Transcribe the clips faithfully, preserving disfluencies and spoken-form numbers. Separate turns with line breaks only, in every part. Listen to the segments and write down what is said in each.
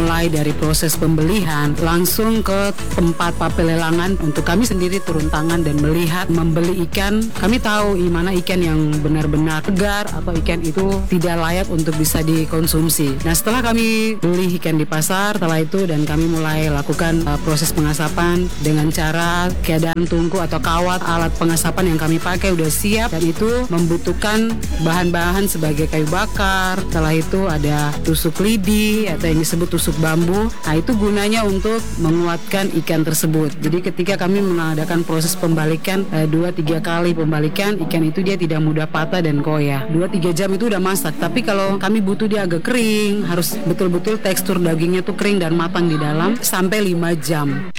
mulai dari proses pembelian langsung ke tempat papelelangan untuk kami sendiri turun tangan dan melihat membeli ikan. Kami tahu di mana ikan yang benar-benar segar atau ikan itu tidak layak untuk bisa dikonsumsi. Nah, setelah kami beli ikan di pasar, setelah itu dan kami mulai lakukan uh, proses pengasapan dengan cara keadaan tungku atau kawat. Alat pengasapan yang kami pakai udah siap dan itu membutuhkan bahan-bahan sebagai kayu bakar. Setelah itu ada tusuk lidi atau yang disebut tusuk bambu. Nah, itu gunanya untuk menguatkan ikan tersebut. Jadi ketika kami mengadakan proses pembalikan dua tiga kali pembalikan, ikan itu dia tidak mudah patah dan koyak. dua tiga jam itu udah masak. Tapi kalau kami butuh dia agak kering, harus betul-betul tekstur dagingnya tuh kering dan matang di dalam sampai lima jam.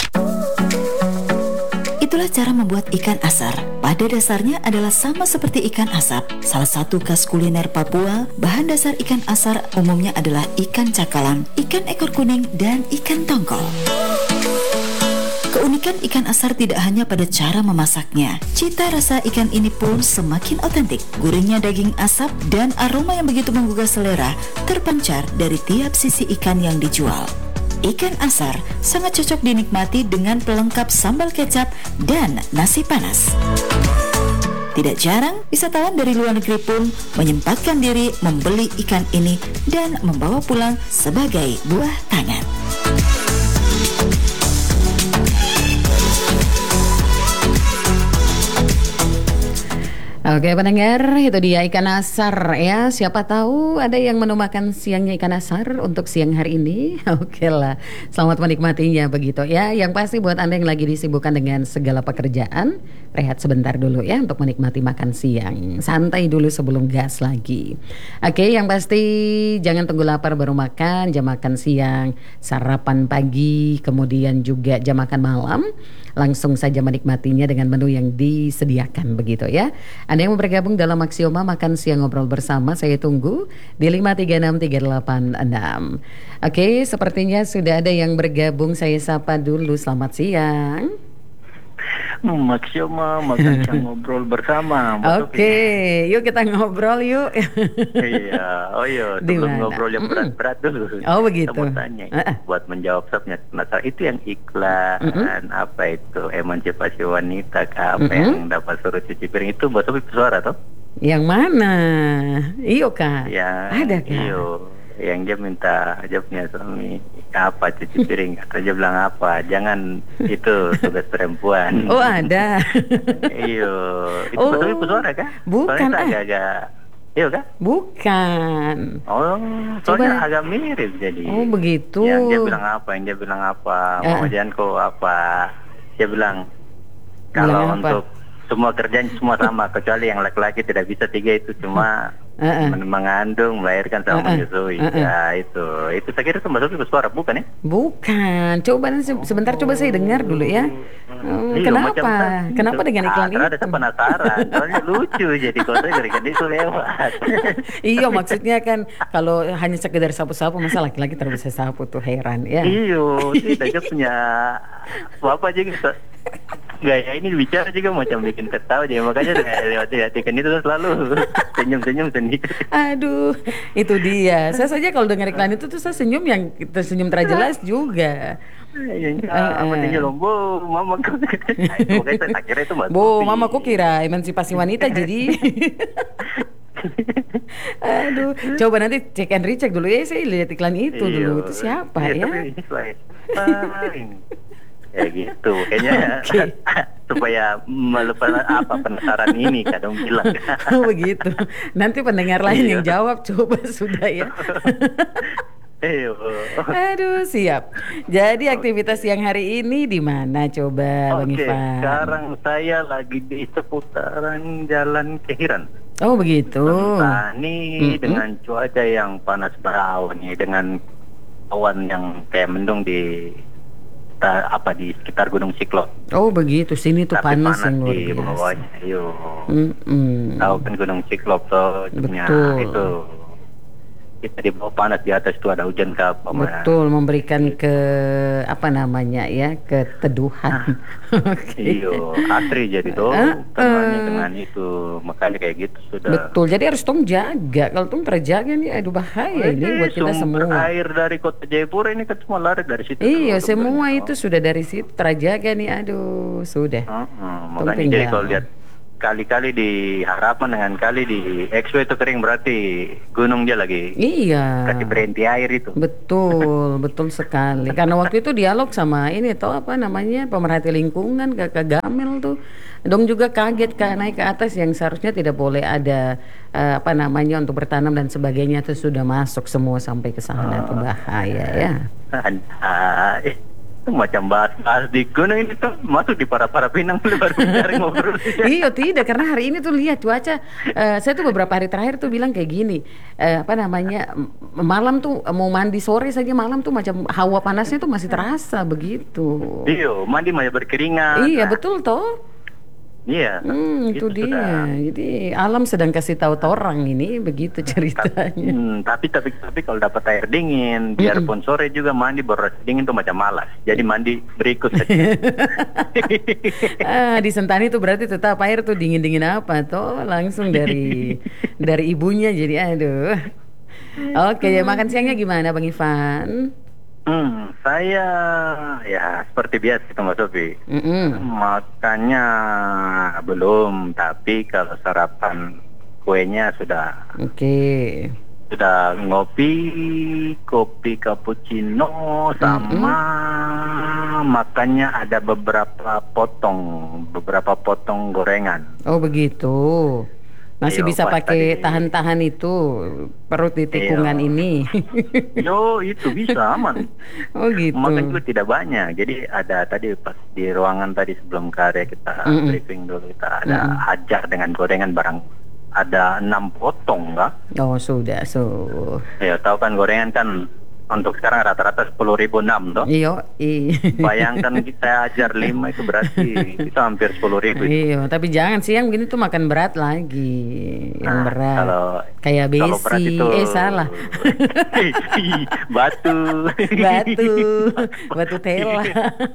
Itulah cara membuat ikan asar. Pada dasarnya adalah sama seperti ikan asap. Salah satu khas kuliner Papua, bahan dasar ikan asar umumnya adalah ikan cakalang, ikan ekor kuning, dan ikan tongkol. Keunikan ikan asar tidak hanya pada cara memasaknya. Cita rasa ikan ini pun semakin otentik. Gurihnya daging asap dan aroma yang begitu menggugah selera terpancar dari tiap sisi ikan yang dijual. Ikan asar sangat cocok dinikmati dengan pelengkap sambal kecap dan nasi panas. Tidak jarang, wisatawan dari luar negeri pun menyempatkan diri membeli ikan ini dan membawa pulang sebagai buah tangan.
Oke pendengar, itu dia ikan asar ya. Siapa tahu ada yang menu makan siangnya ikan asar untuk siang hari ini. Oke lah, selamat menikmatinya begitu ya. Yang pasti buat Anda yang lagi disibukkan dengan segala pekerjaan, rehat sebentar dulu ya untuk menikmati makan siang. Santai dulu sebelum gas lagi. Oke, yang pasti jangan tunggu lapar baru makan. Jam makan siang, sarapan pagi, kemudian juga jam makan malam. Langsung saja menikmatinya dengan menu yang disediakan begitu ya. Anda yang mau bergabung dalam Aksioma Makan Siang Ngobrol Bersama, saya tunggu di lima tiga enam tiga delapan enam. Oke, sepertinya sudah ada yang bergabung. Saya sapa dulu, selamat siang.
Aksioma Makan Siang Ngobrol Bersama.
Oke, yuk kita ngobrol yuk.
Iya, oh iya, sebelum ngobrol yang berat-berat dulu.
Oh begitu.
Saya mau tanya, uh-uh. buat menjawab sabnya, penasaran itu yang iklan uh-uh. apa itu emansipasi wanita kah, apa uh-uh. yang dapat suruh cuci piring itu buat Sofi Pesuara toh?
Yang mana? Iyo kak?
Ya,
ada kak?
Iyo, yang dia minta aja punya suami apa cuci piring, atau dia bilang apa, jangan itu tugas perempuan.
Oh ada.
Iyo, itu
oh,
Sofi Pesuara kah?
Bukan ah.
agak-agak. Iya kan?
Bukan.
Oh, soalnya
Coba.
agak mirip jadi.
Oh begitu.
Yang dia bilang apa, yang dia bilang apa, uh. Mama Janko apa, dia bilang kalau
bilang
untuk semua kerjaan semua sama kecuali yang laki-laki tidak bisa tiga itu cuma uh-uh. mengandung, melahirkan sama uh-uh. menyusui. Uh-uh. Ya itu, itu saya kira itu masuk ke suara bukan ya?
Bukan. Coba sebentar, coba saya dengar dulu ya. Hmm,
iya,
kenapa? Kenapa
itu.
dengan iklan ini?
Ada saya penasaran. Soalnya lucu jadi kalau saya berikan itu lewat.
Iya maksudnya kan kalau hanya sekedar sapu-sapu masa laki-laki terus bisa sapu tuh heran ya.
Iyo, kita aja punya apa aja gitu. Gaya ini bicara juga macam bikin ketawa aja, makanya lewat lihat-lihat itu selalu senyum-senyum sendiri.
Aduh, itu dia. Saya saja kalau dengar iklan itu tuh saya senyum yang tersenyum terjelas juga.
Iya, uh, uh. lombo, mama kok. Makanya saya kira itu Mbak.
Bu, mama kok kira emansipasi wanita jadi. Aduh, coba nanti cek and recheck dulu ya, saya lihat iklan itu dulu. Itu siapa ya?
Ya gitu, kayaknya okay. supaya melepas apa penasaran ini kadang bilang.
Oh begitu. Nanti pendengar lain yang jawab coba sudah ya. Aduh siap. Jadi aktivitas siang hari ini di mana coba Bang
Ivan?
Oke,
sekarang saya lagi di seputaran Jalan Kehiran.
Oh begitu.
Nah, ini mm-hmm. dengan cuaca yang panas berawan nih, dengan awan yang kayak mendung di apa di sekitar Gunung Siklop.
Oh begitu, sini tuh
tapi
panas,
panas
yang luar
di
biasa.
bawahnya, yuk.
Mm-mm.
Tahu kan Gunung Siklop tuh,
betul.
itu. kita di bawah panas, di atas itu ada hujan ke apa.
Betul, memberikan ke apa namanya ya, keteduhan.
Iya, asri jadi tuh
Uh,
temannya
uh.
dengan itu, makanya kayak gitu sudah.
Betul, jadi harus tong jaga. Kalau tong terjaga nih, aduh bahaya ini buat kita
Sumber
semua.
air dari kota Jayapura ini kan semua lari dari situ.
Iya,
tuh,
semua
sebenarnya.
itu sudah dari situ terjaga nih, aduh sudah.
Uh-uh,
Tong
makanya jadi
tinggal.
kalau lihat kali-kali di Harapan dengan kali di Expo itu kering, berarti gunung dia lagi
Iya.
kasih berhenti air itu.
Betul, betul sekali. Karena waktu itu dialog sama ini tau apa namanya, pemerhati lingkungan Kakak Gamel tuh. Dong juga kaget Kak, naik ke atas yang seharusnya tidak boleh ada eh, apa namanya untuk bertanam dan sebagainya, itu sudah masuk semua sampai ke sana, itu bahaya ya.
Ah, eh, itu macam bahas-bahas di gunung ini tuh masuk di para-para Pinang baru bicara ngobrol.
Iya tidak, karena hari ini tuh lihat cuaca, eh, saya tuh beberapa hari terakhir tuh bilang kayak gini, eh, apa namanya, m- malam tuh mau mandi sore saja malam tuh macam hawa panasnya tuh masih terasa begitu.
Iya, mandi masih berkeringat.
Iya
Nah,
betul toh.
Iya.
Hmm, itu
gitu
dia.
sudah.
Jadi alam sedang kasih tahu torang ini begitu ceritanya.
Hmm, tapi tapi tapi kalau dapat air dingin, biarpun sore juga mandi baru rasa dingin tuh macam malas. Jadi mandi berikut saja.
Ah, di Sentani itu berarti tetap air tuh dingin-dingin apa toh, langsung dari dari ibunya, jadi aduh. Oke, ya makan siangnya gimana Bang Ivan?
Hmm, saya ya seperti biasa itu Mbak Sofi.
Mm-mm.
Makannya belum, tapi kalau sarapan kuenya sudah
Oke.
sudah ngopi, kopi cappuccino sama makannya ada beberapa potong, beberapa potong gorengan.
Oh begitu. Masih
Iya,
bisa
pas
pakai
tadi.
tahan-tahan itu perut di tikungan
Iya.
ini.
Yo, itu bisa aman.
Oh gitu.
Makan juga tidak banyak. Jadi ada tadi pas di ruangan tadi sebelum karya kita
Mm-mm.
briefing dulu, kita ada hajar dengan gorengan barang ada enam potong, enggak?
Oh sudah, so.
Ya tahu kan gorengan kan untuk sekarang rata-rata sepuluh ribu enam toh.
Iyo, i.
Bayangkan kita ajar lima itu berarti itu hampir sepuluh ribu.
Iya, tapi jangan siang begini tuh makan berat lagi, yang
Nah,
berat.
kalau-
Kayak
kalau berat
besi,
itu-
eh salah.
Batu.
Batu, batu tela.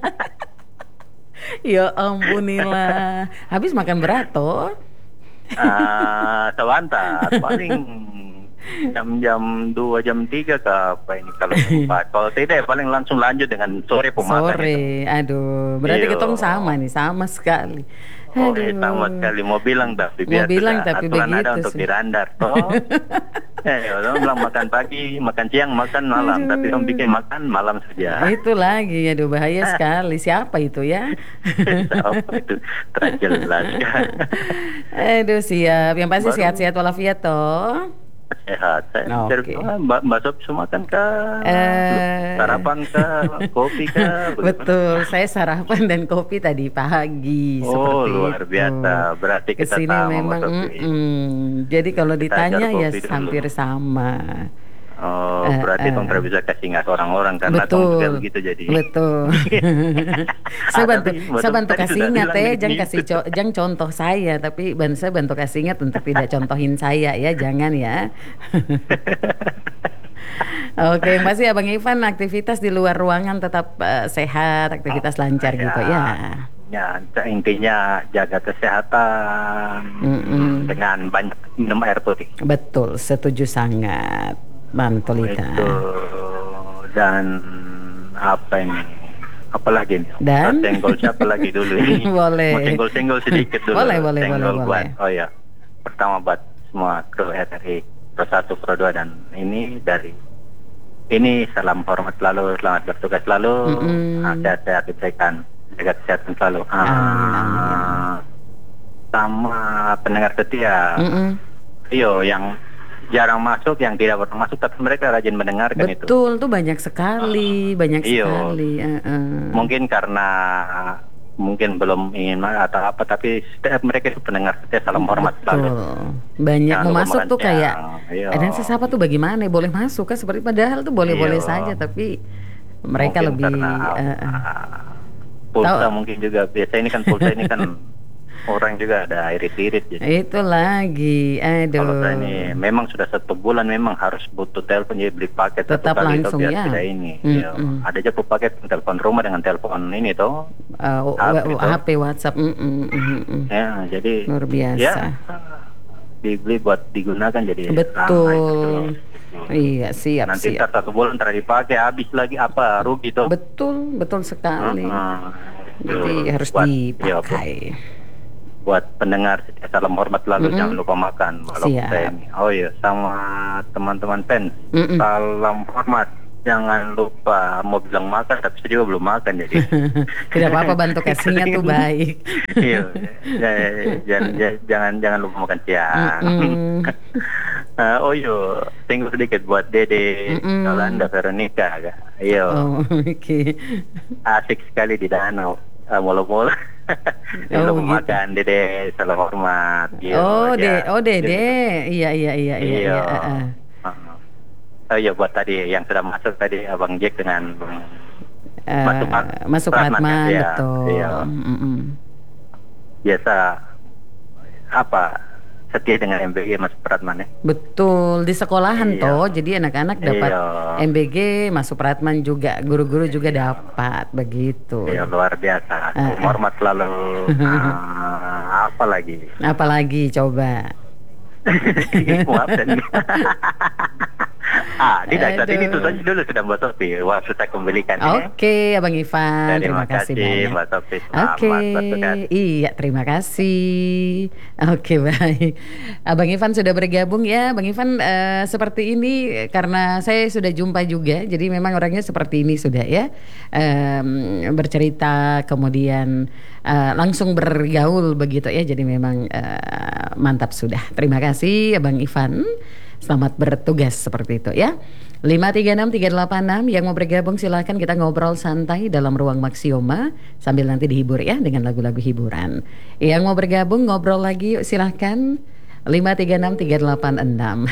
Ya ampunilah. Habis makan berat toh.
Ah, sebentar, paling jam-jam dua jam tiga ke apa ini kalau sempat. Kalau tidak ya paling langsung lanjut dengan sore pemakan.
Sore, aduh. Berarti
Iya.
ketong sama nih, sama sekali.
Oh, eh, sama sekali mau bilang tapi
Mau
biar
bilang
sudah
tapi
aturan ada
begitu
untuk
sih.
dirandar toh. Eh, orang bilang makan pagi, makan siang, makan malam, tapi orang bikin makan malam saja.
Nah, itu lagi, aduh bahaya sekali. Siapa itu ya?
Apa itu terjelas.
Aduh siap. Yang pasti
Baru-
sehat-sehat walafiat toh.
Sehat. Saya
Oke.
dari- ah, Mbak Mbak Sob semua kan kah?
Eh.
Sarapan kah? Kopi kah? Bagaimana?
Betul, saya sarapan dan kopi tadi pagi.
Oh,
seperti
luar
itu.
biasa. Berarti kita
Kesini
sama,
memang,
Mas Sofi.
mm-mm. Jadi kalau
Kita
ditanya
ajar
ya
kopi dulu.
hampir sama.
Oh,
Eh,
berarti
eh.
Tong tidak bisa kasih ingat orang-orang karena Tong juga
Betul,
begitu jadi.
betul. saya
Ah,
bantu,
tapi Mbak
saya
Sofi
bantu
tadi
kasih
sudah
ingat
bilang
ya,
begitu.
jangan kasih co- jangan contoh saya, tapi ban saya bantu kasih ingat untuk tidak contohin saya ya, jangan ya. Oke, yang pasti Abang Ivan aktivitas di luar ruangan tetap eh, sehat, aktivitas lancar
Ya.
gitu ya.
Ya, intinya jaga kesehatan
Mm-mm.
dengan banyak minum air putih.
Betul, setuju sangat, Bang Tolita.
Itu dan apa ini? Apalagi nih?
Dan?
Senggol siapa lagi dulu ini?
Boleh.
Mau senggol-senggol sedikit dulu.
Boleh, boleh,
Senggol
boleh,
buat,
boleh.
oh ya. Pertama buat semua kru R R I Pro satu, Pro dua dan ini dari ini salam hormat selalu, selamat bertugas selalu.
Mm-mm.
Ah, sehat-sehat diberikan, jaga kesehatan selalu. Ah,
Amin,
sama pendengar setia.
Mm-mm.
Iyo yang jarang masuk, yang tidak pernah masuk tapi mereka rajin mendengarkan itu.
Betul, tuh banyak sekali, banyak
Iya.
sekali. eh, eh.
Mungkin karena mungkin belum ingin ma- atau apa, tapi setiap mereka itu pendengar setia, salam hormat selalu.
Betul. Banyak
Jangan
mau
lupa
masuk
makan
tuh kayak
siang. Iya.
eh, dan sesapa tuh bagaimana boleh masuk kan, seperti padahal tuh boleh-boleh
Iya.
saja tapi mereka
Mungkin
lebih
karena,
eh, eh.
ah, pulsa
Tahu.
mungkin juga biasa ini kan pulsa ini kan orang juga ada irit-irit. Jadi
Itu lagi, aduh.
kalau saya ini memang sudah satu bulan memang harus butuh telepon, jadi beli paket satu
Tetap
kali itu
langsung,
biar
ya.
tidak ini.
Mm,
Ya,
mm.
ada aja tuh paket telepon rumah dengan telepon ini toh.
Uh,
H P
w-
toh.
H P WhatsApp, mm, mm, mm, mm.
Ya, jadi
Luar biasa.
ya dibeli buat digunakan jadi lama itu.
Betul. Iya, siap,
Nanti
siap.
ntar satu bulan ntar dipakai habis lagi apa rugi toh.
Betul, betul sekali.
Ah,
Jadi
itu
harus
buat- ya, bu-
dipakai.
buat pendengar setia salam hormat lalu
Mm-mm.
jangan lupa makan walaupun
Siap.
saya ini. Oh iya, sama teman-teman fans
Mm-mm.
salam hormat, jangan lupa mau bilang makan tapi saya juga belum makan jadi.
Tidak apa-apa, bantu kasihnya tuh baik.
Iya, ya, ya, ya, jangan, ya, jangan jangan lupa makan siang.
Mm-mm.
Eh, oh iya, tunggu sedikit buat Dede
Mm-mm.
Yolanda Veronica. Kak. Iya,
Oh, oke.
asik sekali di danau. Uh, molo-molo.
Oh,
Belum
gitu.
makan Dede, salam hormat. Iya,
Oh, de,
ya.
oh Dede. Iya, iya, iya, iya,
Iya.
iya. uh, uh.
Oh iya, buat tadi yang sudah masuk tadi Abang Jack dengan
Eh,
Masuk Mat-
masuk
Pratman,
Pratman,
ya.
betul.
Iya.
Mm-mm.
biasa apa setia dengan M B G Mas Pratman ya.
Betul, di sekolahan
Iya.
toh, jadi anak-anak dapat
Iya.
M B G, masuk Pratman juga, guru-guru juga dapat begitu.
Iya, luar biasa.
Ah, ah.
Hormat selalu. Ah, apa lagi?
Apalagi coba.
Maafkan. Ah, tidak saat ini
Aduh.
itu saja dulu sudah Mbak Sofi. Wah, sudah kembalikan ya.
Oke, Abang Ivan,
Terima
terima kasih
kasih,
banyak.
Mbak Sofi. Selamat
Oke,
bertugas.
iya terima kasih. Oke baik, Abang Ivan sudah bergabung ya, Bang Ivan eh, seperti ini eh, karena saya sudah jumpa juga, jadi memang orangnya seperti ini sudah ya, Em, bercerita kemudian eh, langsung bergaul begitu ya, jadi memang eh, mantap sudah. Terima kasih Abang Ivan. Selamat bertugas seperti itu ya. lima tiga enam tiga delapan enam yang mau bergabung silahkan, kita ngobrol santai dalam ruang Maxioma sambil nanti dihibur ya dengan lagu-lagu hiburan. Yang mau bergabung ngobrol lagi yuk silahkan lima tiga enam tiga delapan enam.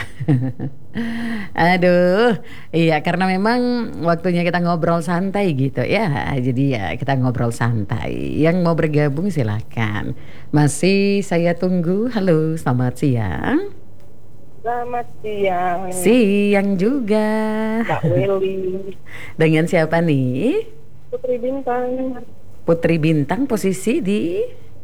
Aduh, iya karena memang waktunya kita ngobrol santai gitu ya. Jadi ya kita ngobrol santai. Yang mau bergabung silahkan. Masih saya tunggu. Halo, selamat siang.
Selamat siang,
Siang juga.
Mbak Welly.
Dengan siapa nih?
Putri Bintang.
Putri Bintang, posisi di.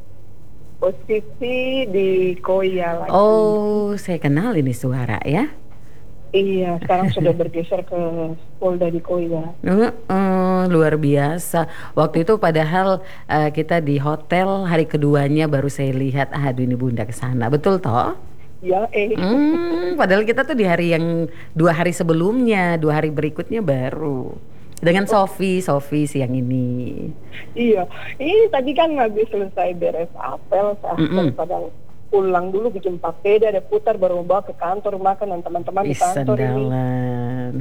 Posisi di Koya lagi.
Oh, saya kenal ini suara ya.
Iya, sekarang sudah bergeser ke Polda di Koya.
Uh, uh, luar biasa. Waktu itu padahal uh, kita di hotel hari keduanya baru saya lihat, aduh ini Bunda kesana, betul toh?
Ya, eh.
Hmm, padahal kita tuh di hari yang dua hari sebelumnya, dua hari berikutnya baru dengan Sofi, Sofi siang ini.
Iya, ini tadi kan habis selesai beres apel, saya
Mm-mm.
pada pulang dulu bikin papeda, ada putar baru bawa ke kantor makan dan teman-teman di
Ih,
kantor ini.
andalan.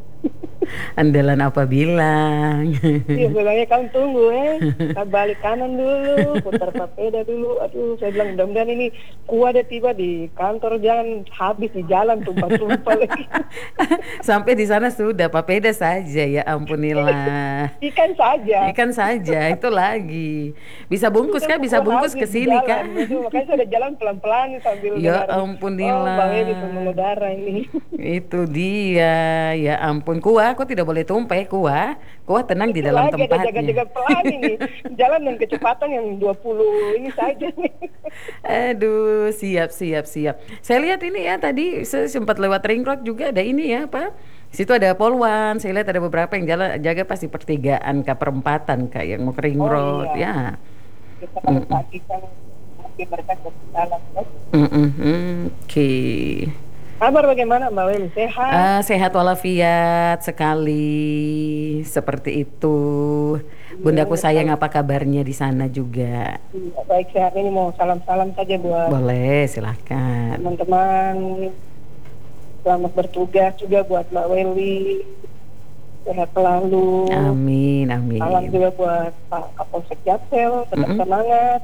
Andalan apa bilang?
Iya, bilangnya kan tunggu eh, kita balik kanan dulu, putar papeda dulu. Aduh, saya bilang mudah-mudahan ini kuah ada tiba di kantor, jangan habis di jalan tumpah-tumpah lagi.
Sampai di sana sudah papeda saja, ya ampunilah.
Ikan saja.
Ikan saja itu lagi. Bisa bungkus kan? Bisa bungkus ke sini kan?
Makanya saya udah jalan pelan-pelan sambil
Ya
dengar,
ampunilah.
Oh, Bang Edi pembuluh darah ini.
Itu dia, ya ampun. Kuah, kok tidak boleh tumpah kuah. Kuah tenang di dalam
Lagi ada
tempatnya.
jaga-jaga pelan ini. Jalan dengan kecepatan yang dua puluh ini saja nih.
Aduh, siap, siap, siap. Saya lihat ini ya tadi saya sempat lewat ring road juga ada ini ya apa? Situ ada Polwan. Saya lihat ada beberapa yang jalan jaga pasti pertigaan ke perempatan kayak yang mau ke ring
Oh,
road
iya.
ya.
Kita kalau pagi kan mungkin mereka ke jalan. Kan?
Mm-mm, Oke.
Kabar bagaimana Mbak Weli? Sehat?
Ah, sehat walafiat sekali seperti itu. Bundaku sayang, apa kabarnya di sana juga?
Iya, baik sehat. Ini mau salam-salam saja buat
Boleh, silahkan.
teman-teman. Selamat bertugas juga buat Mbak Weli. Sehat selalu.
Amin, amin.
Salam juga buat Pak Kapolsek Jaksel, tetap
Mm-mm.
semangat.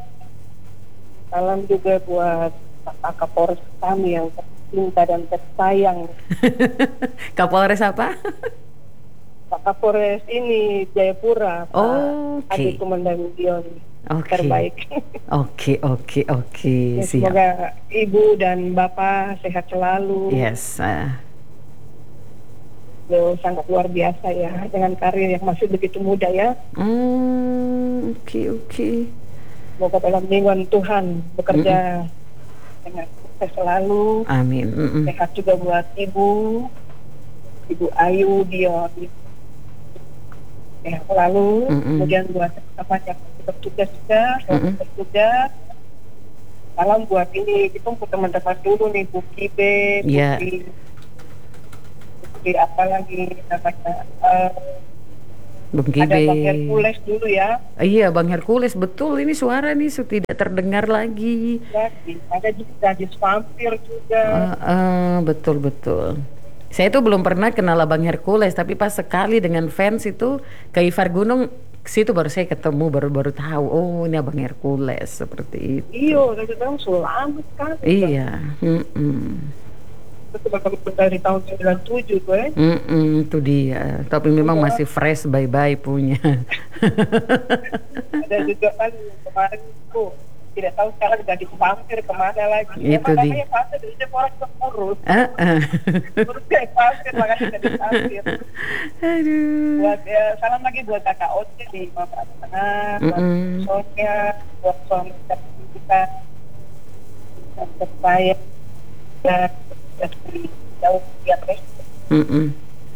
Salam juga buat Pak Kapolres kami yang tercinta dan tersayang.
Kapolres apa?
Pak Kapolres ini Jayapura, Pak
Oh, oke.
Adi Komandan Dion.
Oke.
terbaik.
Oke, oke, oke.
Ya,
Siap.
semoga ibu dan bapak sehat selalu.
Yes. ah.
Beliau sangat luar biasa ya, dengan karir yang masih begitu muda ya.
Hmm, oke, oke.
Semoga dalam lingkungan Tuhan bekerja dengan sukses selalu.
Amin. Mm-mm.
Sehat juga buat ibu, ibu Ayu Dion. Sehat selalu.
Mm-mm.
Kemudian buat teman-teman yang masih bertugas juga, selamat
Mm-mm.
bertugas. Salam buat ini, kita untuk teman-teman dulu nih, Bu Kibe, Bu
Iya.
Ki, Bu Ki apa lagi namanya? Eh,
Bang
ada
Kibe.
Bang Hercules dulu ya.
Iya, Bang Hercules, betul. Ini suara nih su- tidak terdengar lagi.
Lagi. Ada juga gadis vampir juga.
Ah, ah, betul, betul. Saya itu belum pernah kenal Bang Hercules, tapi pas sekali dengan fans itu ke Ivar Gunung, situ baru saya ketemu, baru-baru tahu. Oh, ini Abang Hercules seperti itu.
Iyo, saya bilang selamat kan.
Iya. Mm-mm.
Itu bakal dari tahun sembilan puluh tujuh gue.
Mm-mm, itu dia. Tapi memang masih fresh, bye-bye punya.
Ada juga kan kemarin itu tidak tahu sekarang gadis vampir kemana lagi.
Itu
Emang
dia.
namanya vampir, jadi orang juga kurus.
Ah, ah.
Kurus kayak vampir, makanya gadis vampir.
Aduh.
Buat ya, salam lagi buat kakak Oce di Mama Tengah, buat
Mm-mm.
Sonia, buat suami kita, buat saya, dan dari jauh dia terus.
Mm-mm.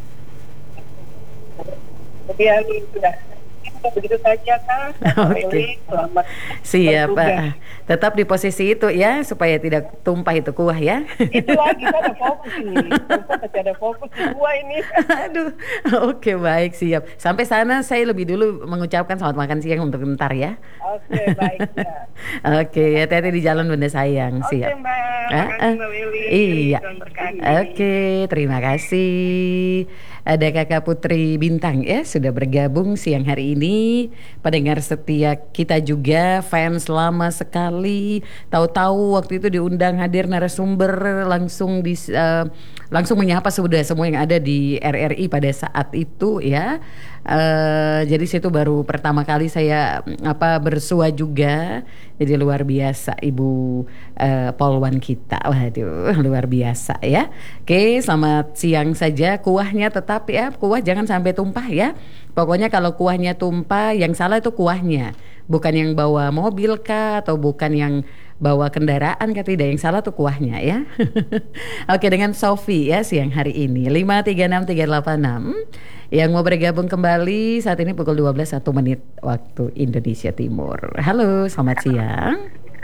Kemudian sudah itu begitu saja kan.
Oke.
Selamat
Siap,
bertugas.
Pak. Tetap di posisi itu ya, supaya tidak tumpah itu kuah ya.
Itu lagi kan ada fokus ini. Kita masih ada fokus di dua ini.
Aduh, oke baik, siap. Sampai sana saya lebih dulu mengucapkan selamat makan siang untuk ntar ya.
Oke, baik ya.
Oke, hati-hati di jalan Bunda sayang,
Oke,
siap.
Mbak.
Ah,
Makasih,
ah.
Mbak Willy.
Iya.
Tuhan berkati.
Oke, terima kasih. Ada Kakak Putri Bintang ya, sudah bergabung siang hari ini. Pendengar setia kita juga, fans lama sekali. Tahu-tahu waktu itu diundang hadir narasumber langsung di eh, langsung menyapa sudah semua yang ada di R R I pada saat itu ya. Uh, jadi situ baru pertama kali saya mm, apa bersua juga, jadi luar biasa Ibu uh, Polwan kita, waduh luar biasa ya. Oke, selamat siang saja. Kuahnya tetap ya, kuah jangan sampai tumpah ya. Pokoknya kalau kuahnya tumpah, yang salah itu kuahnya, bukan yang bawa mobil kah atau bukan yang bawa kendaraan kah, tidak, yang salah tuh kuahnya ya. Oke, dengan Sofi ya siang hari ini lima tiga enam tiga delapan enam. Yang mau bergabung kembali saat ini pukul dua belas satu menit waktu Indonesia Timur. Halo, selamat siang.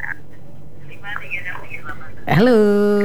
Halo.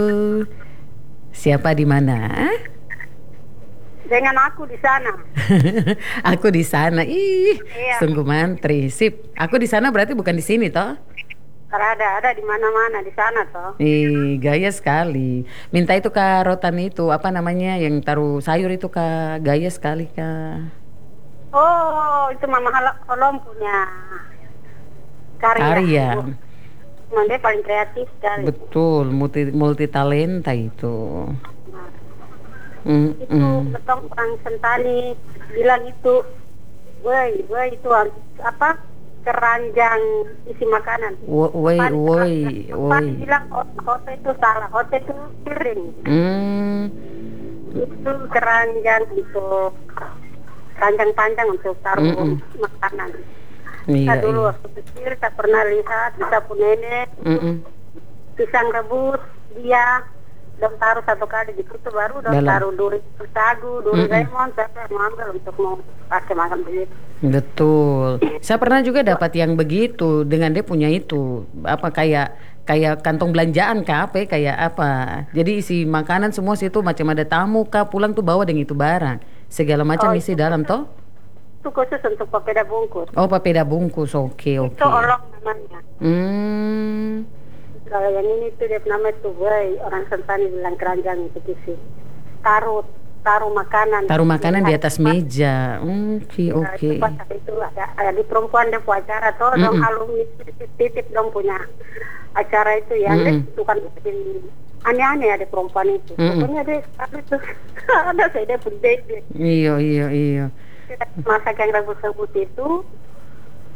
Siapa di mana?
Dengan aku di sana.
Aku di sana. Ih,
Iya.
sungguh mantri. Sip. Aku di sana berarti bukan di sini toh?
Kalau ada ada di mana-mana di sana toh.
Ih, gaya sekali. Minta itu Kak rotan itu apa namanya yang taruh sayur itu Kak, gaya sekali Kak.
Oh, itu Mama Halo- Holom punya karya.
Karya.
Memang dia paling kreatif sekali.
Betul, multi multi talenta itu. Mm,
Itu
mm.
betong orang Sentani bilang itu, woi, woi itu apa? Keranjang isi makanan.
Wo- Woi,
Pan-
woi,
Pan
woi.
bilang hot- hot itu salah, hot itu piring.
Hmm,
Itu keranjang untuk keranjang panjang untuk taruh
Mm-mm.
makanan.
iya,
Saya dulu
iya.
waktu kecil saya pernah lihat kita punya nenek
Mm-mm.
pisang rebus dia dong taruh satu kali di situ baru dong
Dalam.
taruh duri sagu, duri
Mm-mm.
lemon, saya mau ambil untuk mau pakai makan begitu.
Betul. Saya pernah juga dapat yang begitu dengan dia punya itu apa kayak kayak kantong belanjaan kah apa ya, kayak apa. Jadi isi makanan semua situ macam ada tamu kah pulang tuh bawa dengan itu barang segala macam
Oh,
isi
itu
dalam toh.
Itu khusus untuk papeda bungkus.
Oh, papeda bungkus. Oke, oke.
Itu olong namanya.
Hmm.
Kalau yang ini tuh dia nama tuh boy, orang Sentani bilang keranjang itu isi. Taruh taruh makanan.
Taruh makanan di atas meja. Oke,
Ya,
oke.
itu pas itu ada, ada di perempuan dia punya acara tuh dong
Mm-mm.
alumni titip dong punya acara itu ya.
Mm-mm.
Dia bukan bikin aneh-aneh ada perempuan itu.
Mm-mm.
Pokoknya dia ada tuh ada saya dia pun baby.
Iya, iya, iya.
Masak yang rebus-rebus itu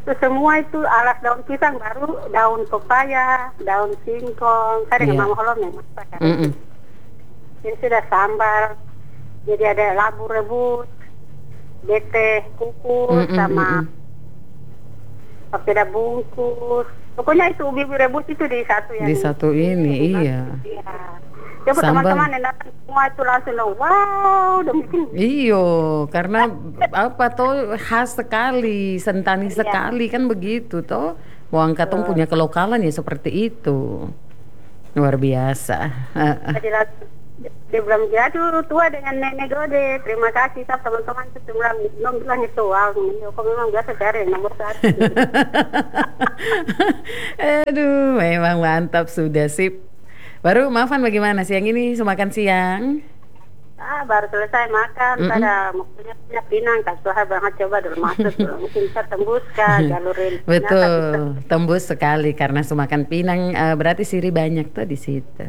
itu semua itu alas daun pisang, baru daun pepaya, daun singkong. Saya dengan
Iya.
Mama Holom yang masak kan.
Mm-mm.
Ini sudah sambal. Jadi ada labu rebus, bete kukus,
Mm-mm,
sama
mm-mm.
papeda bungkus. Pokoknya itu ubi rebus itu di satu yang
Di satu ini, iya.
Iya. Coba
Sambal.
teman-teman yang datang semua itu langsung dong, wow, udah bikin.
Iyo, karena apa tuh khas sekali, sentani
Iya.
sekali kan begitu toh. Wong Katong punya kelokalan ya seperti itu. Luar biasa. Heeh.
Jadi langsung dia bilang, aduh tua dengan nenek Gode, terima kasih tak teman-teman itu bilang, bilang bilang itu wow, kok memang biasa cari yang nomor satu.
Aduh, memang mantap sudah sip. Baru maafan bagaimana siang ini semakan siang?
Ah, baru selesai makan,
Mm-mm.
pada mau punya punya Pinang, Kak Suha banget coba dulu masuk dulu, mungkin bisa tembus ke jalur rel.
Betul, tembus sekali karena semakan Pinang, eh, berarti siri banyak tuh di situ.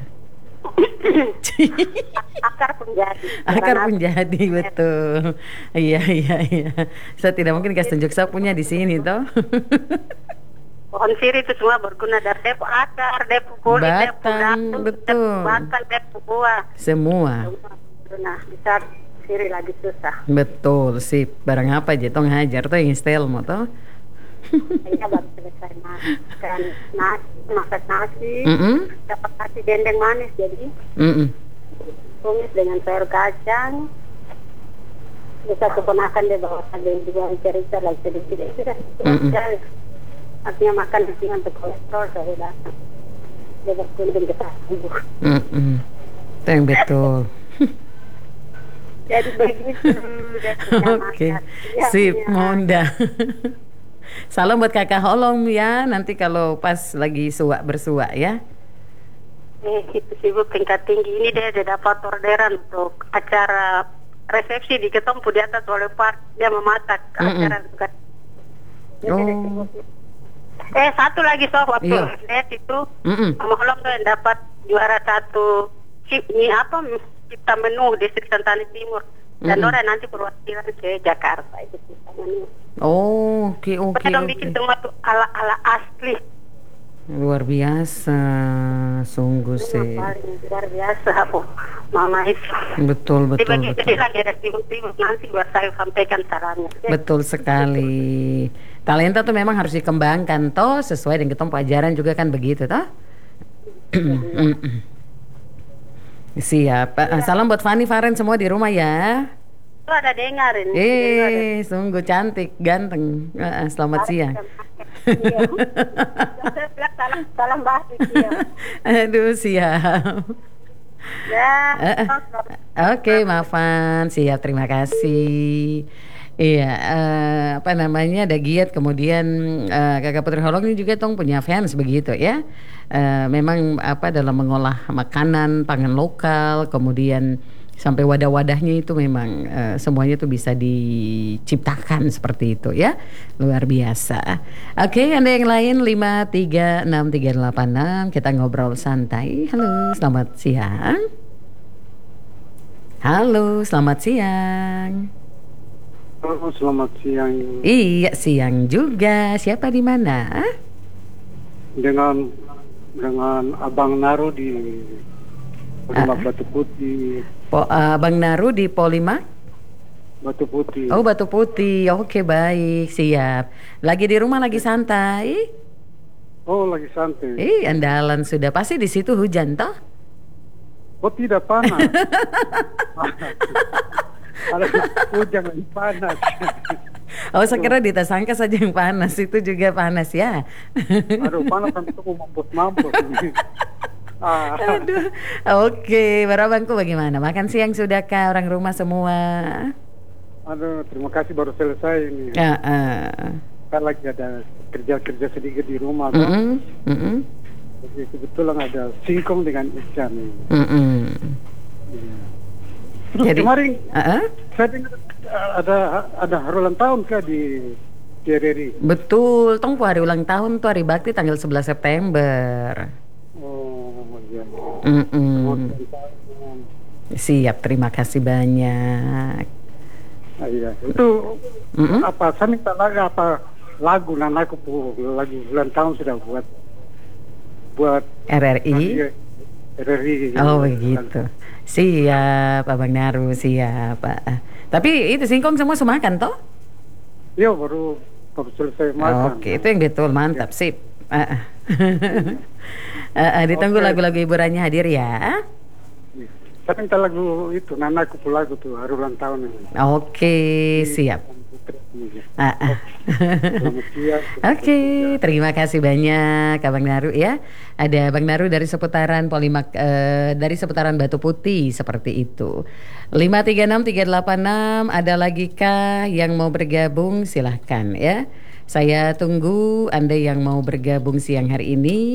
Akar pun jadi.
Akar
Karena
pun jadi, betul. Iya iya iya. Saya tidak mungkin kasih tunjuk saya punya di sini toh.
pohon siri itu semua berguna dari depo akar, depo kulit, depo
Batang,
daun,
betul.
depo batang, depo buah.
Semua.
Nah, bisa siri lagi susah.
Betul, sip. Barang apa aja tong hajar tuh yang style mo toh.
Saya baru selesai makan nasi, masak nasi,
Mm-mm.
dapat nasi dendeng manis, jadi
Mm-mm.
tumis dengan sayur kacang. Bisa keponakan dia bawa ada yang juga cerita lagi sedikit, itu dah.
Mm-mm.
Artinya makan di sini untuk kolesterol, saya datang. Dia berkunjung ke tubuh.
Mm-mm. Itu yang betul.
Jadi begitu. dia punya
Oke,
makan. Iya,
sip,
punya.
Monda. Salam buat kakak Holong ya. Nanti kalau pas lagi suak bersuak ya.
Eh, itu sibuk tingkat tinggi ini dia ada dapat orderan untuk acara resepsi di Ketompu di atas oleh Park. Dia memasak
Mm-mm.
acara bukan. Dia
Oh.
tidak sibuk. Eh satu lagi sob waktu
Iya.
lihat itu
Mm-mm.
Mama Holom tuh yang dapat juara satu chip ini apa cipta menu distrik Sentani Timur dan
Mm-mm.
orang nanti perwakilan ke Jakarta itu cipta menu.
Oh, oke oke
Pokoknya dong
oke.
bikin semua tuh ala ala asli.
Luar biasa, sungguh
Ini
sih.
yang paling luar biasa oh, Mama itu.
Betul betul
Dibagi
betul.
jadi lagi ada sibuk-sibuk nanti buat saya sampaikan sarannya.
Betul sekali. Talenta tuh memang harus dikembangkan toh sesuai dengan ketemu ajaran juga kan begitu toh. Mm-mm. Siap. Eh, Salam buat Fanny Faren semua di rumah ya.
Itu ada dengarin.
Eh, sungguh cantik, ganteng. Eh, eh, selamat siang.
Iya. Saya bilang salam salam bahasa dia.
Aduh, siap.
Ya.
Eh, eh. Oke, Mafan, siap, terima kasih. Iya, eh, apa namanya, ada giat, kemudian eh, kakak Putri Holong ini juga tong punya fans begitu ya. Eh, memang apa dalam mengolah makanan, pangan lokal, kemudian sampai wadah-wadahnya itu memang eh, semuanya itu bisa diciptakan seperti itu ya. Luar biasa. Oke, ada yang lain lima tiga enam tiga delapan enam, kita ngobrol santai. Halo, selamat siang. Halo, selamat siang.
Halo, selamat siang.
Iya, siang juga. Siapa di mana?
Dengan dengan Abang Naru di Rumah Batu Putih.
Po, uh, Bang Naru di Polima?
Batu Putih.
Oh, Batu Putih. Oke, baik. Siap. Lagi di rumah, lagi santai?
Oh, lagi santai.
Eh, andalan sudah. Pasti di situ hujan, toh?
Oh, tidak panas. Ada hujan lagi panas.
Oh, saya kira di Tasangka saja yang panas. Itu juga panas ya.
Aduh, panas sampai itu mampus-mampus. Ah,
Aduh. Oke, Barabangku bagaimana? Makan siang sudah kah orang rumah semua?
aduh, terima kasih baru selesai ini.
Ya, uh.
Kan lagi ada kerja-kerja sedikit di rumah. Kan?
Mm-mm, mm-mm,
Jadi kebetulan ada singkong dengan ikan.
mm-mm.
Iya. Terus
Jadi-
kemarin
Uh-uh.
saya dengar uh, ada ada hari ulang tahun kah di D R R I?
Betul, tong hari ulang tahun tuh hari bakti tanggal sebelas September.
Oh iya.
Mm-mm.
Ulang tahun.
Siap, terima kasih banyak.
Ah, iya. Itu
Mm-mm.
apa? Saya minta lagi apa lagu nanaku pu lagu ulang tahun sudah buat buat
R R I.
R R I.
Oh begitu. Siap, Abang Naru, siap. Ah. Tapi itu singkong semua sumakan toh?
Iya, baru baru selesai makan.
Oke, itu yang betul, mantap, sip. Ah, ah. Ah, ah, ditunggu
Oke.
lagu-lagu hiburannya hadir ya.
Saya minta lagu itu, nanaku pu lagu tuh hari ulang tahun ini.
Oke, siap. Ah, ah.
Selamat siang.
Oke, terima kasih banyak Abang Naru ya. Ada Bang Naru dari seputaran Polimak eh, dari seputaran Batu Putih seperti itu. lima tiga enam tiga delapan enam, ada lagi kah yang mau bergabung? Silahkan ya. Saya tunggu Anda yang mau bergabung siang hari ini.